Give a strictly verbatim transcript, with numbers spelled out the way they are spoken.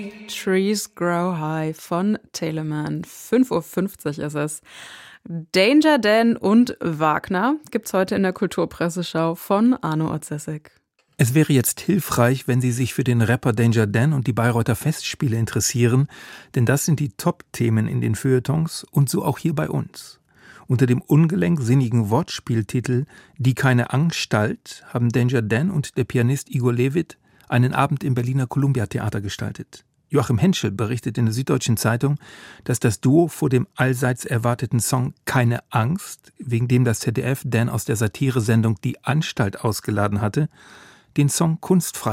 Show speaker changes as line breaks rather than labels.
Trees Grow High von Telemann. fünf Uhr fünfzig ist es. Danger Dan und Wagner gibt's heute in der Kulturpresseschau von Arno Otzesek.
Es wäre jetzt hilfreich, wenn Sie sich für den Rapper Danger Dan und die Bayreuther Festspiele interessieren, denn das sind die Top-Themen in den Feuilletons und so auch hier bei uns. Unter dem ungelenk-sinnigen Wortspieltitel »Die keine Anstalt« haben Danger Dan und der Pianist Igor Levit einen Abend im Berliner Columbia-Theater gestaltet. Joachim Henschel berichtet in der Süddeutschen Zeitung, dass das Duo vor dem allseits erwarteten Song »Keine Angst«, wegen dem das Z D F Dan aus der Satiresendung »Die Anstalt« ausgeladen hatte, den Song kunstfrei